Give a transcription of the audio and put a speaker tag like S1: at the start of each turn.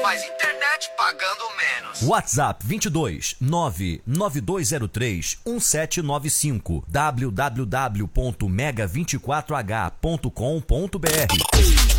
S1: mais internet pagando menos.
S2: WhatsApp 22 99203 1795 www.mega24h.com.br